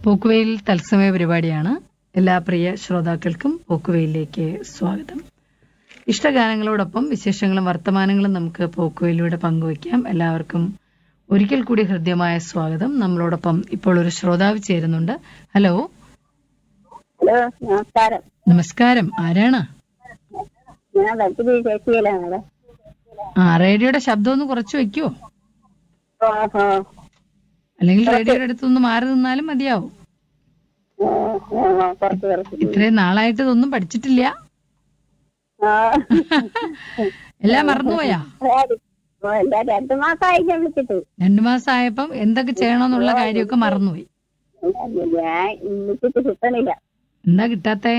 പോക്കുവെയിൽ തത്സമയ പരിപാടിയാണ്. എല്ലാ പ്രിയ ശ്രോതാക്കൾക്കും പോക്കുവെയിലേക്ക് സ്വാഗതം. ഇഷ്ടഗാനങ്ങളോടൊപ്പം വിശേഷങ്ങളും വർത്തമാനങ്ങളും നമുക്ക് പോക്കുവെയിലൂടെ പങ്കുവയ്ക്കാം. എല്ലാവർക്കും ഒരിക്കൽ കൂടി ഹൃദ്യമായ സ്വാഗതം. നമ്മളോടൊപ്പം ഇപ്പോൾ ഒരു ശ്രോതാവ് ചേരുന്നുണ്ട്. ഹലോ. ഹലോ, നമസ്കാരം. നമസ്കാരം. ആരാണ്? ഞാൻ വൈദ്യുതി ചേച്ചിയിലാണ്. റേഡിയോയുടെ ശബ്ദം ഒന്ന് കുറച്ച് വെക്കുവോ? ഓഹോ. അല്ലെങ്കിൽ റേഡിയോയുടെ അടുത്തൊന്ന് മാറി നിന്നാലും മതിയാവും. ഇത്രയും നാളായിട്ട് ഇതൊന്നും പഠിച്ചിട്ടില്ല. എല്ലാം മറന്നുപോയാ? 2 മാസമായി ഞാൻ വിളിച്ചിട്ട്. 2 മാസമായപ്പം എന്തൊക്കെ ചെയ്യണമെന്നുള്ള കാര്യമൊക്കെ മറന്നുപോയി. ഞാൻ വിളിച്ചിട്ട് കിട്ടണില്ല. എന്താ കിട്ടാത്തേ?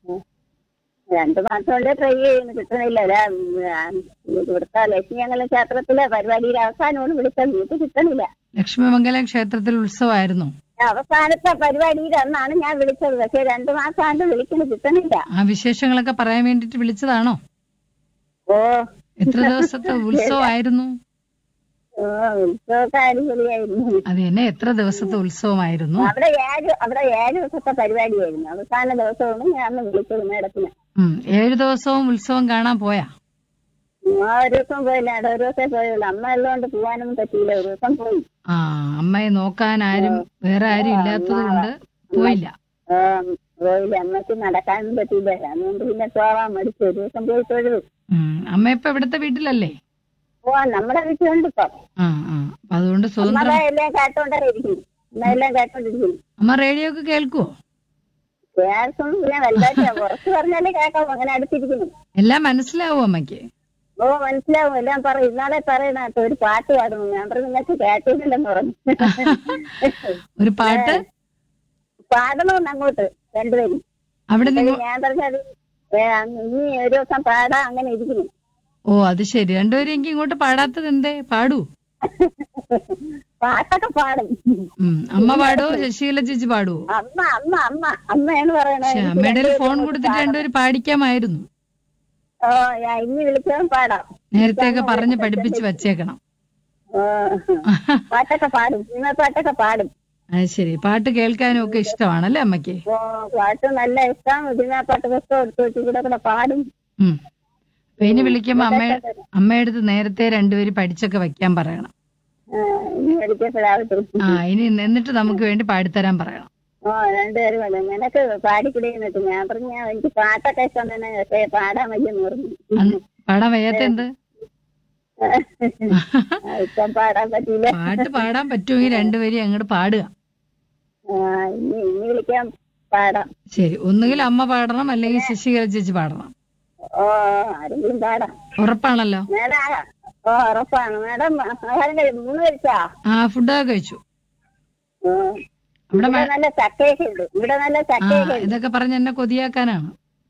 2 മാസം കൊണ്ട് ട്രൈ ചെയ്യുന്നു, കിട്ടണില്ല. ഇവിടുത്തെ ലക്ഷ്മിമംഗലം ക്ഷേത്രത്തിലെ പരിപാടിയുടെ അവസാനമാണ് വിളിച്ചത്, വീട്ടിൽ കിട്ടണില്ല. ലക്ഷ്മിമംഗലം ക്ഷേത്രത്തിൽ ഉത്സവമായിരുന്നു. അവസാനത്തെ പരിപാടിയിൽ അന്നാണ് ഞാൻ വിളിച്ചത്. പക്ഷെ 2 മാസമായിട്ട് വിളിക്കുന്നത് കിട്ടണില്ല. ആ വിശേഷങ്ങളൊക്കെ പറയാൻ വേണ്ടിട്ട് വിളിച്ചതാണോ? ഓ, എത്ര ദിവസത്തെ ഉത്സവമായിരുന്നു? ഉത്സവമൊക്കെ അടിപൊളിയായിരുന്നു. അത് തന്നെ, എത്ര ദിവസത്തെ ഉത്സവമായിരുന്നു? അവിടെ 7 ദിവസത്തെ പരിപാടിയായിരുന്നു. അവസാന ദിവസമാണ് ഞാൻ വിളിച്ചത് മേഡത്തിന്. 7 ദിവസവും ഉത്സവം കാണാൻ പോയാ? ഒരു ദിവസം പോയില്ല, ഒരു ദിവസമേ പോയുള്ളൂ. അമ്മ ഉള്ളതുകൊണ്ട് പോവാനൊന്നും പറ്റിയില്ല. ഒരു ദിവസം പോയി. അമ്മയെ നോക്കാൻ വേറെ ആരും ഇല്ലാത്തത് കൊണ്ട് പോയില്ല. പോയില്ല, അമ്മക്ക് നടക്കാനും പറ്റിയില്ല. അതുകൊണ്ട് പിന്നെ പോവാൻ മടിച്ചു. ഒരു ദിവസം പോയി തൊഴുതു. അമ്മ ഇപ്പൊ ഇവിടുത്തെ വീട്ടിലല്ലേ? നമ്മുടെ വീട്ടിലുണ്ട് ഇപ്പൊ. അതുകൊണ്ട് സ്വതന്ത്രം എല്ലാം കേട്ടോണ്ടിരിക്കുന്നു. എല്ലാം കേട്ടോണ്ടിരിക്കുന്നു. അമ്മ റേഡിയോ ഒക്കെ കേൾക്കുവോ? കേൾക്കും, വലുതായിട്ട് കുറച്ച് പറഞ്ഞാലേ കേൾക്കാം. അങ്ങനെ അടുത്തിരിക്കുന്നു. എല്ലാം മനസ്സിലാവും അമ്മയ്ക്ക്? ഓ, മനസ്സിലാവും. എല്ലാം പറയും. ഇന്നാളെ പറയണ ഒരു പാട്ട് പാടുന്നു. ഞാൻ പറഞ്ഞു നിങ്ങൾക്ക് കേട്ടിട്ടില്ലെന്ന് പറഞ്ഞു. ഒരു പാട്ട് പാടണമെന്ന് അങ്ങോട്ട് രണ്ടുപേരും. അവിടെ ഞാൻ പറഞ്ഞത് ഇനി ഒരു ദിവസം പാടാം, അങ്ങനെ ഇരിക്കുന്നു. ഓ, അത് ശരി. രണ്ടുപേരും എനിക്ക് ഇങ്ങോട്ട് പാടാത്തത് എന്തേ? പാടൂ. പാട്ടൊക്കെ പാടും. അമ്മ പാടോ? ശശീല ചേച്ചി പാടുവോ? അമ്മയാണ് പറയണത്. അമ്മയുടെ ഫോൺ കൊടുത്തിട്ട് രണ്ടുപേരും പാടിക്കാമായിരുന്നു. ഓ, ഇനി വിളിച്ചാൽ പാടാം. നേരത്തെയൊക്കെ പറഞ്ഞ് പഠിപ്പിച്ച് വച്ചേക്കണം. പാട്ടൊക്കെ പാടും. പാട്ടൊക്കെ പാടും. അത് ശരി. പാട്ട് കേൾക്കാനും ഒക്കെ ഇഷ്ടമാണല്ലേ അമ്മയ്ക്ക്? ഓ, പാട്ട് നല്ല ഇഷ്ടം. പാട്ട് പുസ്തകം എടുത്തു വെച്ച് കൂടെ പാടും. ഇനി വിളിക്കുമ്പോ അമ്മയുടെ അടുത്ത് നേരത്തെ രണ്ടുപേരും പഠിച്ചൊക്കെ വെക്കാൻ പറയണം. ഇനി എന്നിട്ട് നമുക്ക് വേണ്ടി പാടിത്തരാൻ പറയണം. ഓ, രണ്ടുപേരും വേണം. നിനക്ക് പാടിക്കിടന്നിട്ട് ഞാൻ പറഞ്ഞു എനിക്ക് പാട്ടൊക്കെ ഇഷ്ടം തന്നെ, പക്ഷേ പാടാൻ വയ്യെന്ന് പറഞ്ഞു. പാടാൻ വയ്യാത്ത എന്ത്? ഇപ്പം പാടാൻ പറ്റില്ല. പാട്ട് പാടാൻ പറ്റുമെങ്കിൽ രണ്ടുപേരും അങ്ങോട്ട് പാടുക. ഇനി വിളിക്കാൻ പാടാം. ശരി. ഒന്നുകിൽ അമ്മ പാടണം, അല്ലെങ്കിൽ ശശികല ചേച്ചി പാടണം. ഓ, ആരെങ്കിലും പാടാം. ഉറപ്പാണല്ലോ? ഓ, ഉറപ്പാണ്. മാഡം ആഹാരം കഴിച്ചു? 3 കഴിച്ചാ? ഫുഡൊക്കെ കഴിച്ചു. ഇവിടെ നല്ല ചക്കയൊക്കെ ഉണ്ട്. ഇവിടെ നല്ല ചക്കയൊക്കെ. ഇതൊക്കെ പറഞ്ഞ് എന്നെ കൊതിയാക്കാനാണ്.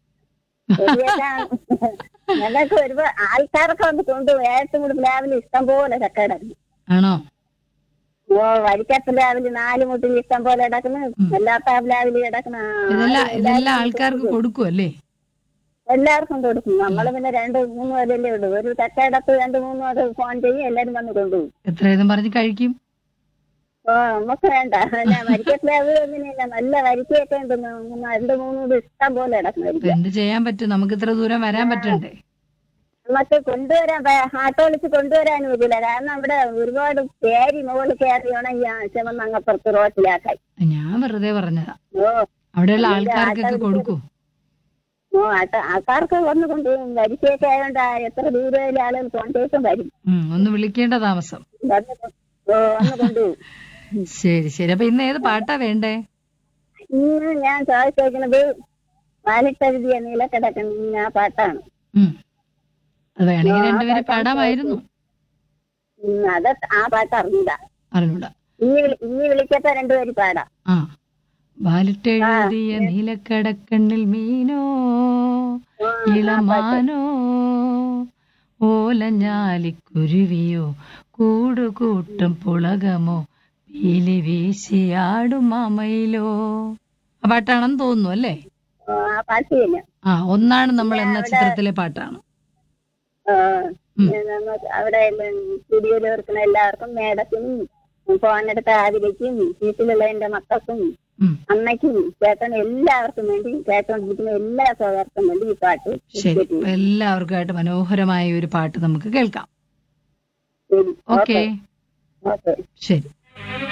ഞങ്ങൾക്ക് ഒരുപാട് ആൾക്കാരൊക്കെ വന്ന് കൊണ്ടുപോയി. ഏറ്റവും പ്ലാവില് ഇഷ്ടം പോലെ ചക്ക കിടക്കുന്നു. ആണോ? ഓ, വരിക്കത്ത പ്ലാവില് 4 മുട്ടിൽ ഇഷ്ടം പോലെ കിടക്കുന്നു. എല്ലാത്ത പ്ലാവില് കിടക്കുന്ന. ഇതെല്ലാം ആൾക്കാർക്ക് കൊടുക്കുമല്ലേ? എല്ലാവർക്കും കൊടുക്കും. നമ്മള് പിന്നെ 2-3 വരല്ലേ ഉള്ളൂ. ഒരു ചക്കയിടത്ത് 2-3 വരെ ഫോൺ ചെയ്യും, എല്ലാരും വന്ന് കൊണ്ടുപോകും. എത്രയും പറഞ്ഞ് കഴിക്കും. ഓ, നമുക്ക് വേണ്ട. വരിക്കപ്ലാവ് അങ്ങനെയല്ല, നല്ല വരിക്കയൊക്കെ ഉണ്ട്. 2-3 ഇഷ്ടം പോലെ കിടക്കുന്നു. എന്ത് ചെയ്യാൻ പറ്റും? നമുക്ക് ഇത്ര ദൂരം വരാൻ പറ്റണ്ടേ? നമുക്ക് കൊണ്ടുവരാൻ ആട്ടോ വിളിച്ച് കൊണ്ടുവരാനും പറ്റില്ല. കാരണം അവിടെ ഒരുപാട് പേരി മുകളിൽ കയറി വേണം അങ്ങപ്പുറത്ത് റോട്ടിലാക്കാൻ. ഞാൻ വെറുതെ പറഞ്ഞതാ. അവിടെയുള്ള ആൾക്കാർക്കൊക്കെ കൊടുക്കൂ. ഓ, ആൾക്കാർക്ക് വന്ന് കൊണ്ടുപോകും. വരിക്കയൊക്കെ ആയതുകൊണ്ട് എത്ര ദൂരയിലെ ആളുകൾ കോൺടേക്റ്റും വരും. ഒന്ന് വിളിക്കേണ്ട താമസം. വന്ന് കൊണ്ടുപോകും. ശരി ശരി. അപ്പൊ ഇന്ന് ഏത് പാട്ടാ വേണ്ടേ? ഇന്ന് ഞാൻ ചോദിച്ചേക്കുന്നത് വാലിട്ടെഴുതിയ നീലക്കിടക്കുന്ന ആ പാട്ടാണ്. അത് വേണമെങ്കിൽ രണ്ടുപേരും പാടാമായിരുന്നു. അത് ആ പാട്ട് അറിഞ്ഞൂടാ. ഇനി വിളിക്കട്ടെ, രണ്ടുപേരും പാടാം. വാലിട്ടെഴുതിയ നീലക്കടക്കണ്ണിൽ മീനോ ഇളമാനോ ഓലഞ്ഞാലിക്കുരുവിയോ കൂടുകൂട്ടും പുളകമോ പീലി വീശിയാടും മാമയിലോ. ആ പാട്ടാണെന്ന് തോന്നുന്നു അല്ലേ? ഒന്നാണ് നമ്മൾ എന്ന ചിത്രത്തിലെ പാട്ടാണ്. അവിടെ സ്റ്റുഡിയോയിൽ വർക്കുന്ന എല്ലാവർക്കും മേഡത്തിനും ഫോണെടുത്ത ആദിലേക്കും വീട്ടിലുള്ള എന്റെ മക്കൾക്കും ഉം. അമ്മയ്ക്കും ചേട്ടനും എല്ലാവർക്കും വേണ്ടി കേട്ടോണ്ടിരിക്കുന്ന എല്ലാ സഹോദർക്കും വേണ്ടി ഈ പാട്ട് ശരി. dedicate ചെയ്യുന്നു. എല്ലാവർക്കുമായിട്ട് മനോഹരമായ ഒരു പാട്ട് നമുക്ക് കേൾക്കാം. ശരി. Okay, okay. ശരി.